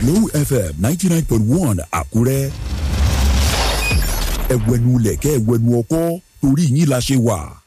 Glow FM 99.1 Àkúrẹ́. Ẹ̀wẹ̀nu lẹ̀kẹ́ ẹ̀wẹ̀nu ọkọ́ torí yín la ṣe wà.